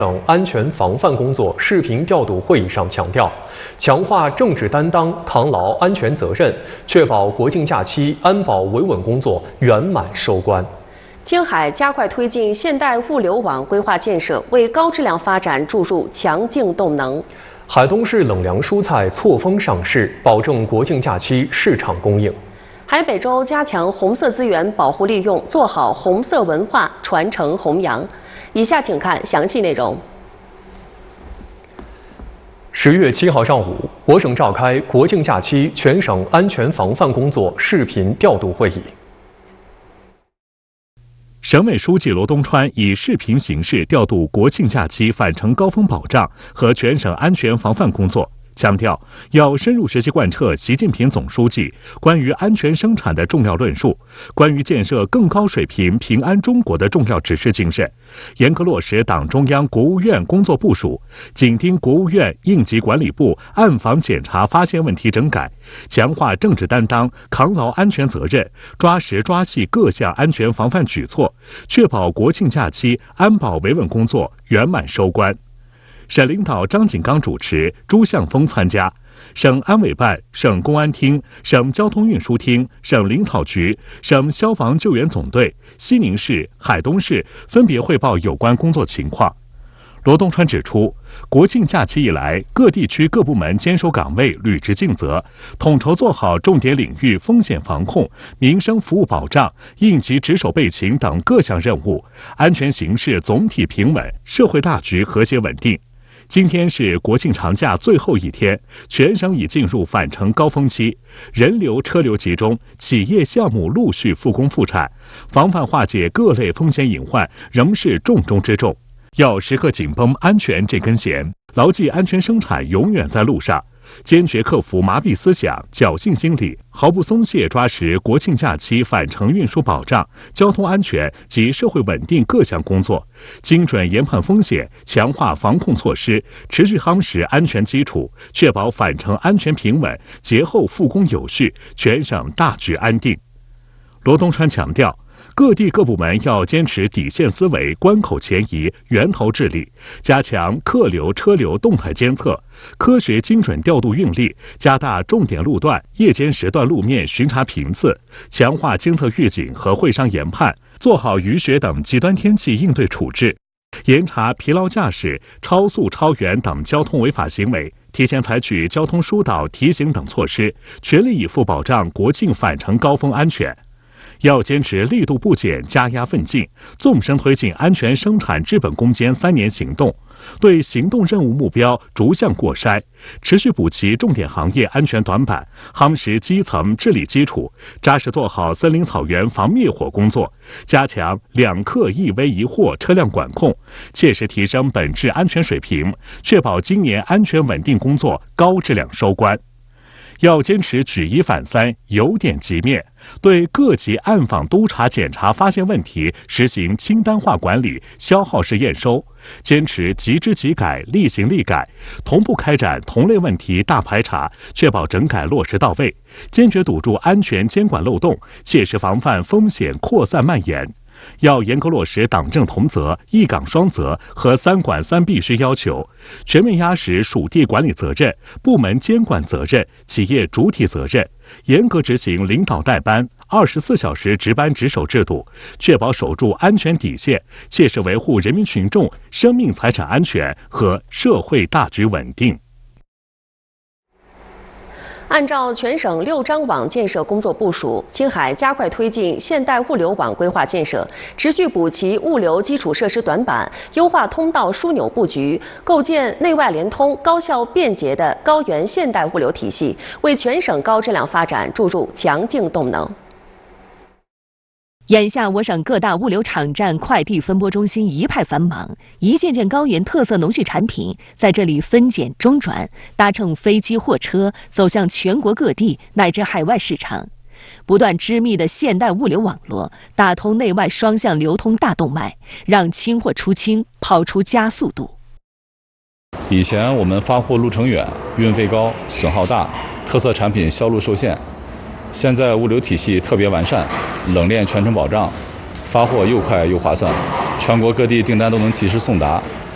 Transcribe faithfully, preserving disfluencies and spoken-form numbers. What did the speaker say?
等安全防范工作视频调度会议上强调，强化政治担当，扛牢安全责任，确保国庆假期安保维稳工作圆满收官。 青海加快推进现代物流网规划建设，为高质量发展注入强劲动能。 海东市冷凉蔬菜错峰上市，保证国庆假期市场供应。 海北州加强红色资源保护利用，做好红色文化传承弘扬。以下请看详细内容。 十月七号上午，我省召开国庆假期全省安全防范工作视频调度会议。 省委书记罗东川以视频形式调度国庆假期返程高峰保障和全省安全防范工作，强调要深入学习贯彻习近平总书记关于安全生产的重要论述，关于建设更高水平平安中国的重要指示精神，严格落实党中央、国务院工作部署，紧盯国务院应急管理部暗访检查发现问题整改，强化政治担当，扛牢安全责任，抓实抓细各项安全防范举措，确保国庆假期安保维稳工作圆满收官。省领导张锦刚主持，朱向峰参加。省安委办、省公安厅、省交通运输厅、省林草局、省消防救援总队、西宁市、海东市分别汇报有关工作情况。罗东川指出，国庆假期以来，各地区各部门坚守岗位，履职尽责，统筹做好重点领域风险防控、民生服务保障、应急值守备勤等各项任务，安全形势总体平稳，社会大局和谐稳定。今天是国庆长假最后一天，全省已进入返程高峰期，人流车流集中，企业项目陆续复工复产，防范化解各类风险隐患仍是重中之重。要时刻紧绷安全这根弦，牢记安全生产永远在路上，坚决克服麻痹思想、侥幸心理，毫不松懈抓实国庆假期返程运输保障、交通安全及社会稳定各项工作，精准研判风险，强化防控措施，持续夯实安全基础，确保返程安全平稳，节后复工有序，全省大局安定。罗东川强调，各地各部门要坚持底线思维、关口前移、源头治理，加强客流车流动态监测，科学精准调度运力，加大重点路段、夜间时段路面巡查频次，强化监测预警和会商研判，做好雨雪等极端天气应对处置，严查疲劳驾驶、超速超员等交通违法行为，提前采取交通疏导、提醒等措施，全力以赴保障国庆返程高峰安全。要坚持力度不减、加压奋进，纵深推进安全生产治本攻坚三年行动，对行动任务目标逐项过筛，持续补齐重点行业安全短板，夯实基层治理基础，扎实做好森林草原防灭火工作，加强两客一危一货车辆管控，切实提升本质安全水平，确保今年安全稳定工作高质量收官。要坚持举一反三、由点及面，对各级暗访督查检查发现问题实行清单化管理、消耗式验收，坚持即知即改、立行立改，同步开展同类问题大排查，确保整改落实到位，坚决堵住安全监管漏洞，切实防范风险扩散蔓延。要严格落实党政同责、一岗双责和三管三必须要求，全面压实属地管理责任、部门监管责任、企业主体责任，严格执行领导代班、二十四小时值班值守制度，确保守住安全底线，切实维护人民群众生命财产安全和社会大局稳定。 按照全省六张网建设工作部署，青海加快推进现代物流网规划建设，持续补齐物流基础设施短板，优化通道枢纽布局，构建内外联通、高效便捷的高原现代物流体系，为全省高质量发展注入强劲动能。 眼下，我省各大物流场站、快递分拨中心一派繁忙，一件件高原特色农畜产品在这里分拣中转，搭乘飞机、货车走向全国各地乃至海外市场。不断织密的现代物流网络，打通内外双向流通大动脉，让清货出清跑出加速度。 以前我们发货路程远、运费高、损耗大，特色产品销路受限。现在物流体系特别完善，冷链全程保障，发货又快又划算，全国各地订单都能及时送达，